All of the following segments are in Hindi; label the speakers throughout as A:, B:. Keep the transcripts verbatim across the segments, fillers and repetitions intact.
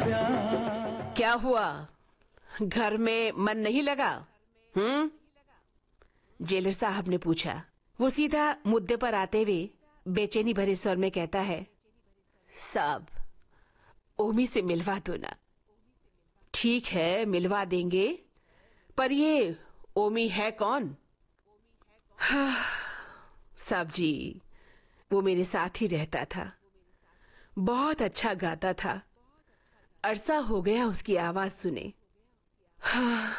A: प्यार।
B: क्या हुआ, घर में मन नहीं लगा? हम्म जेलर साहब ने पूछा। वो सीधा मुद्दे पर आते हुए बेचैनी भरे स्वर में कहता है, साहब ओमी से मिलवा दो ना। ठीक है मिलवा देंगे, पर ये ओमी है कौन? हाँ साहब जी, वो मेरे साथ ही रहता था, बहुत अच्छा गाता था, अरसा हो गया उसकी आवाज सुने। हाँ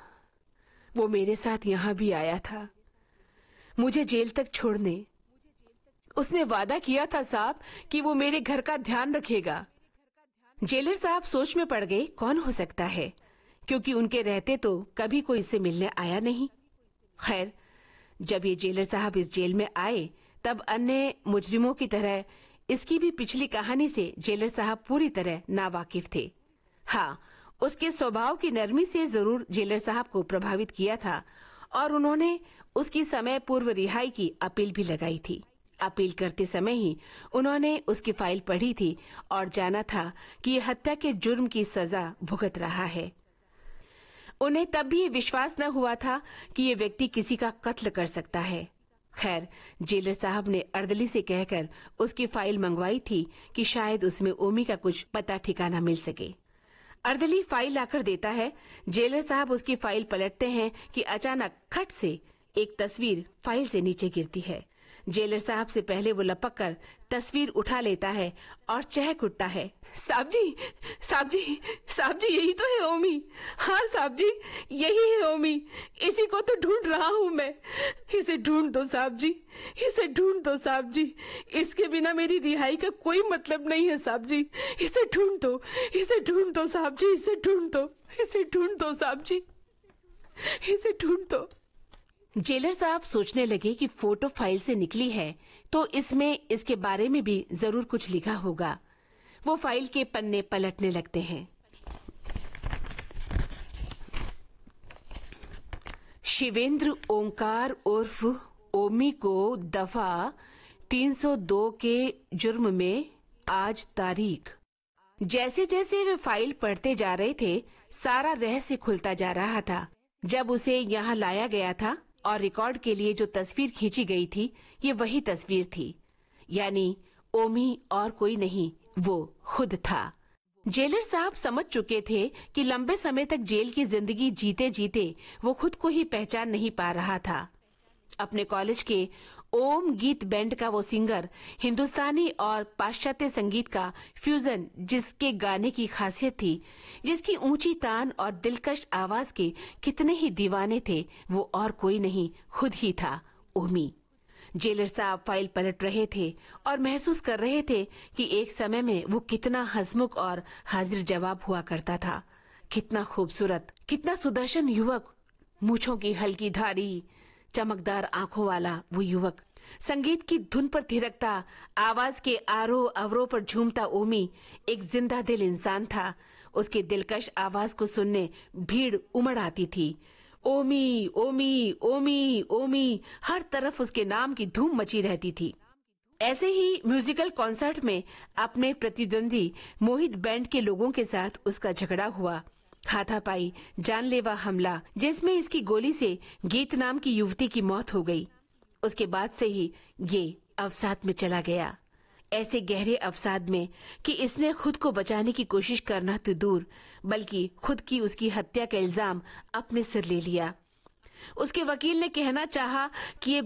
B: वो मेरे साथ यहां भी आया था, मुझे जेल तक छोड़ने। उसने वादा किया था साहब कि वो मेरे घर का ध्यान रखेगा। जेलर साहब सोच में पड़ गए, कौन हो सकता है, क्योंकि उनके रहते तो कभी कोई इससे मिलने आया नहीं। खैर जब ये जेलर साहब इस जेल में आए तब अन्य मुजरिमों की तरह इसकी भी पिछली कहानी से जेलर साहब पूरी तरह नावाकिफ थे। हाँ, उसके स्वभाव की नरमी से जरूर जेलर साहब को प्रभावित किया था और उन्होंने उसकी समय पूर्व रिहाई की अपील भी लगाई थी। अपील करते समय ही उन्होंने उसकी फाइल पढ़ी थी और जाना था कि ये हत्या के जुर्म की सजा भुगत रहा है। उन्हें तब भी विश्वास न हुआ था कि ये व्यक्ति किसी का कत्ल कर सकता है। खैर जेलर साहब ने अर्दली से कहकर उसकी फाइल मंगवाई थी कि शायद उसमें ओमी का कुछ पता ठिकाना मिल सके। अर्दली फाइल लाकर देता है। जेलर साहब उसकी फाइल पलटते हैं कि अचानक खट से एक तस्वीर फाइल से नीचे गिरती है। जेलर साहब से पहले वो लपक कर तस्वीर उठा लेता है और चहक उठता है, साहब जी, साहब जी, साहब जी, यही तो है ओमी। हाँ साहब जी, यही है ओमी, इसी को तो ढूंढ रहा हूँ मैं। इसे ढूंढ दो साहब जी, इसे ढूंढ दो साहब जी, इसके बिना मेरी रिहाई का कोई मतलब नहीं है साहब जी। इसे ढूंढ दो, इसे ढूंढ दो साहब जी, इसे ढूंढ दो, इसे ढूंढ दो साहब जी, इसे ढूंढ दो। जेलर साहब सोचने लगे कि फोटो फाइल से निकली है तो इसमें इसके बारे में भी जरूर कुछ लिखा होगा। वो फाइल के पन्ने पलटने लगते हैं। शिवेंद्र ओंकार उर्फ ओमी को दफा तीन सौ दो के जुर्म में आज तारीख। जैसे जैसे वे फाइल पढ़ते जा रहे थे सारा रहस्य खुलता जा रहा था। जब उसे यहाँ लाया गया था और रिकॉर्ड के लिए जो तस्वीर खींची गई थी ये वही तस्वीर थी, यानी ओमी और कोई नहीं, वो खुद था। जेलर साहब समझ चुके थे कि लंबे समय तक जेल की जिंदगी जीते जीते वो खुद को ही पहचान नहीं पा रहा था। अपने कॉलेज के ओम गीत बैंड का वो सिंगर हिंदुस्तानी और पाश्चात्य संगीत का फ्यूजन जिसके गाने की खासियत थी, जिसकी ऊंची तान और दिलकश आवाज के कितने ही दीवाने थे, वो और कोई नहीं खुद ही था, ओमी। जेलर साहब फाइल पलट रहे थे और महसूस कर रहे थे कि एक समय में वो कितना हंसमुख और हाजिर जवाब हुआ करता था। कितना खूबसूरत, कितना सुदर्शन युवक, मूछों की हल्की धारी, चमकदार आंखों वाला वो युवक, संगीत की धुन पर थिरकता, आवाज के आरोह अवरोह पर झूमता ओमी एक जिंदा दिल इंसान था। उसके दिलकश आवाज को सुनने भीड़ उमड़ आती थी। ओमी, ओमी, ओमी, ओमी, हर तरफ उसके नाम की धूम मची रहती थी। ऐसे ही म्यूजिकल कॉन्सर्ट में अपने प्रतिद्वंदी मोहित बैंड के लोगों के साथ उसका झगड़ा हुआ। हाथापाई, जानलेवा हमला, जिसमें इसकी गोली से गीत नाम की युवती की मौत हो गई। उसके बाद से ही ये अवसाद में चला गया, ऐसे गहरे अवसाद में कि इसने खुद को बचाने की कोशिश करना तो दूर, बल्कि खुद की उसकी हत्या का इल्जाम अपने सिर ले लिया। उसके वकील ने कहना चाहा कि ये